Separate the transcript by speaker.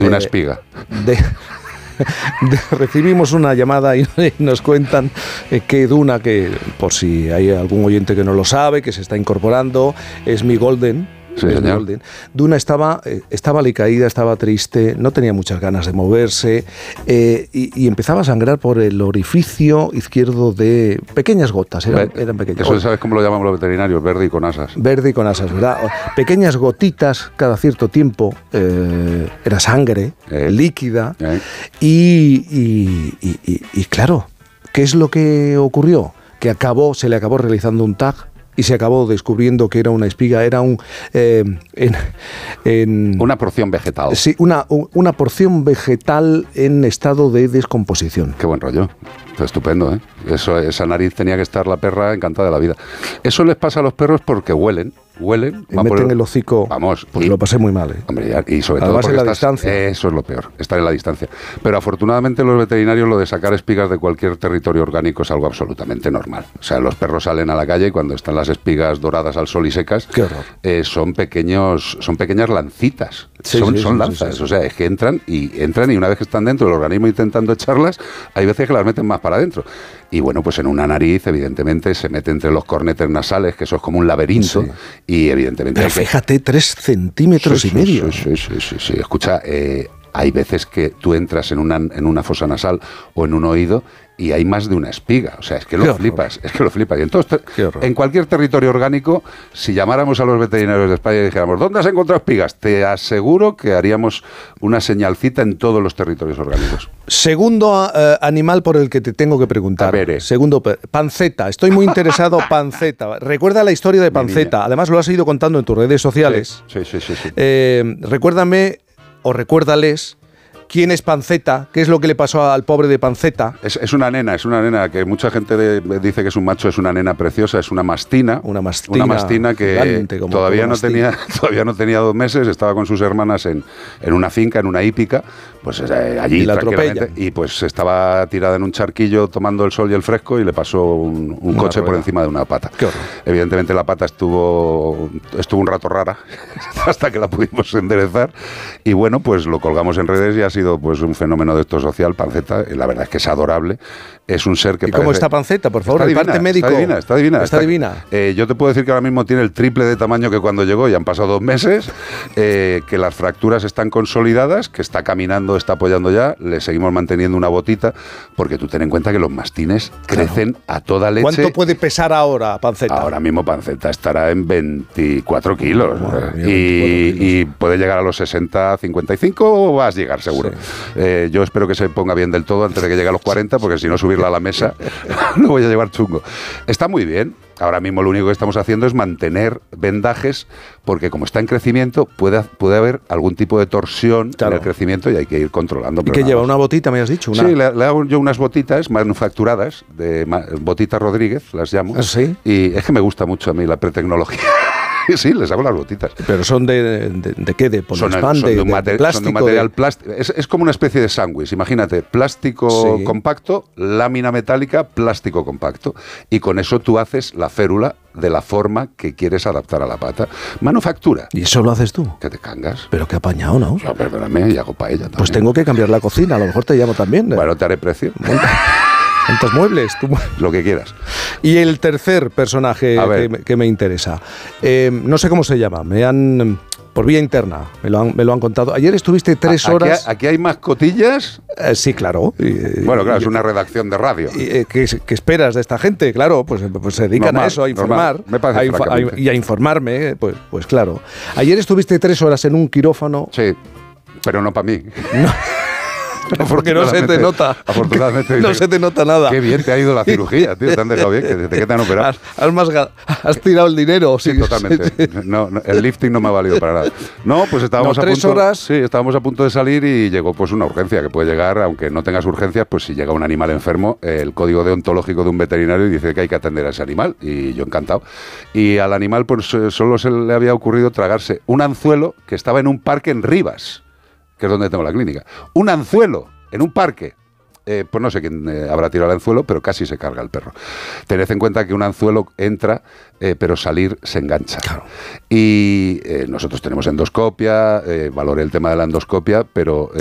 Speaker 1: Una espiga.
Speaker 2: Recibimos una llamada y nos cuentan que Duna, que por si hay algún oyente que no lo sabe, que se está incorporando, es mi Golden.
Speaker 1: Sí, señor.
Speaker 2: Duna estaba alicaída, estaba triste, no tenía muchas ganas de moverse y empezaba a sangrar por el orificio izquierdo de pequeñas gotas, eran pequeñas.
Speaker 1: Eso sabes cómo lo llamamos los veterinarios, verde y con asas.
Speaker 2: Verde y con asas, ¿verdad? Pequeñas gotitas cada cierto tiempo, era sangre líquida y claro, ¿qué es lo que ocurrió? Que se le acabó realizando un TAC y se acabó descubriendo que era una espiga, era una
Speaker 1: porción vegetal.
Speaker 2: Sí, una porción vegetal en estado de descomposición.
Speaker 1: Qué buen rollo. Está estupendo, ¿eh? Esa nariz tenía que estar la perra encantada de la vida. Eso les pasa a los perros porque huelen.
Speaker 2: Y meten el hocico.
Speaker 1: Vamos.
Speaker 2: Pues lo pasé muy mal, ¿eh?
Speaker 1: Hombre, y sobre
Speaker 2: además
Speaker 1: todo porque
Speaker 2: en la distancia.
Speaker 1: Eso es lo peor, estar en la distancia. Pero afortunadamente los veterinarios, lo de sacar espigas de cualquier territorio orgánico es algo absolutamente normal. O sea, los perros salen a la calle y cuando están las espigas doradas al sol y secas,
Speaker 2: ¡qué horror!
Speaker 1: Son pequeñas lancitas. Son lanzas.
Speaker 2: Sí.
Speaker 1: O sea, es que entran y una vez que están dentro del organismo intentando echarlas, hay veces que las meten más para adentro. Y bueno, pues en una nariz, evidentemente, se mete entre los cornetes nasales, que eso es como un laberinto, y evidentemente...
Speaker 2: Pero fíjate, 3 centímetros y medio.
Speaker 1: Sí. Escucha, hay veces que tú entras en una fosa nasal o en un oído y hay más de una espiga. O sea, es que lo flipas. Y entonces, en cualquier territorio orgánico, si llamáramos a los veterinarios de España y dijéramos, ¿dónde has encontrado espigas? Te aseguro que haríamos una señalcita en todos los territorios orgánicos.
Speaker 2: Segundo animal por el que te tengo que preguntar.
Speaker 1: A ver,
Speaker 2: Segundo, Panceta. Estoy muy interesado, Panceta. Recuerda la historia de Panceta. Además, lo has ido contando en tus redes sociales.
Speaker 1: Sí.
Speaker 2: Recuérdame, o recuérdales, ¿quién es Panceta? ¿Qué es lo que le pasó al pobre de Panceta?
Speaker 1: Es una nena que mucha gente dice que es un macho, es una nena preciosa, es una mastina.
Speaker 2: Una mastina
Speaker 1: que todavía no tenía 2 meses, estaba con sus hermanas en una finca, en una hípica, pues allí
Speaker 2: y la
Speaker 1: tranquilamente, y pues estaba tirada en un charquillo tomando el sol y el fresco y le pasó un coche por encima de una pata.
Speaker 2: Qué horror.
Speaker 1: Evidentemente la pata estuvo un rato rara hasta que la pudimos enderezar y bueno, pues lo colgamos en redes y ha sido pues un fenómeno de esto social. Panceta, la verdad es que es adorable, es un ser que
Speaker 2: ¿Y cómo está Panceta, por favor?
Speaker 1: Está
Speaker 2: parte médico.
Speaker 1: Está divina.
Speaker 2: Divina.
Speaker 1: Yo te puedo decir que ahora mismo tiene el triple de tamaño que cuando llegó, y han pasado 2 meses, que las fracturas están consolidadas, que está caminando, está apoyando ya, le seguimos manteniendo una botita, porque tú ten en cuenta que los mastines crecen a toda leche.
Speaker 2: ¿Cuánto puede pesar ahora Panceta?
Speaker 1: Ahora mismo Panceta estará en 24 kilos.
Speaker 2: Mía,
Speaker 1: Y puede llegar a los 60, 55 o vas a llegar seguro. Sí. Yo espero que se ponga bien del todo antes de que llegue a los 40, porque si no subirla a la mesa lo voy a llevar chungo. Está muy bien. Ahora mismo lo único que estamos haciendo es mantener vendajes, porque como está en crecimiento puede haber algún tipo de torsión en el crecimiento y hay que ir controlando.
Speaker 2: ¿Y qué lleva? ¿Una botita, me has dicho?
Speaker 1: Sí, le hago yo unas botitas manufacturadas, botitas Rodríguez, las llamo.
Speaker 2: ¿Ah, sí?
Speaker 1: Y es que me gusta mucho a mí la pretecnología. Sí, les hago las botitas.
Speaker 2: ¿Pero son de qué? ¿De poliespan?
Speaker 1: Son de un material plástico. Es como una especie de sándwich. Imagínate, plástico compacto, lámina metálica, plástico compacto. Y con eso tú haces la férula de la forma que quieres adaptar a la pata. Manufactura.
Speaker 2: ¿Y eso lo haces tú?
Speaker 1: Que te cangas.
Speaker 2: Pero qué apañado, ¿no?
Speaker 1: No, perdóname, y hago paella también.
Speaker 2: Pues tengo que cambiar la cocina, a lo mejor te llamo también.
Speaker 1: Bueno, te haré precio.
Speaker 2: ¿Cuántos muebles?
Speaker 1: Lo que quieras.
Speaker 2: Y el tercer personaje que me interesa. No sé cómo se llama. Por vía interna, me lo han contado. Ayer estuviste 3 horas...
Speaker 1: ¿Aquí hay mascotillas?
Speaker 2: Sí, claro.
Speaker 1: Bueno, claro, es una redacción de radio.
Speaker 2: ¿Qué esperas de esta gente? Claro, pues se dedican a eso, a informar.
Speaker 1: Me parece
Speaker 2: y a informarme, pues claro. Ayer estuviste 3 horas en un quirófano.
Speaker 1: Sí, pero no para mí.
Speaker 2: No. Porque no se te nota.
Speaker 1: Afortunadamente.
Speaker 2: No se te nota nada.
Speaker 1: Qué bien te ha ido la cirugía, tío. Te han dejado bien. ¿De qué te han operado?
Speaker 2: Has tirado el dinero.
Speaker 1: Sí, totalmente. No, el lifting no me ha valido para nada. No, pues estábamos a punto.
Speaker 2: 3 horas.
Speaker 1: Sí, estábamos a punto de salir y llegó pues una urgencia que puede llegar, aunque no tengas urgencias, pues si llega un animal enfermo, el código deontológico de un veterinario dice que hay que atender a ese animal. Y yo encantado. Y al animal pues solo se le había ocurrido tragarse un anzuelo que estaba en un parque en Rivas, que es donde tengo la clínica. Un anzuelo en un parque. pues no sé quién habrá tirado el anzuelo, pero casi se carga el perro. Tened en cuenta que un anzuelo entra, pero salir se engancha.
Speaker 2: Claro.
Speaker 1: Y nosotros tenemos endoscopia, valoré el tema de la endoscopia, pero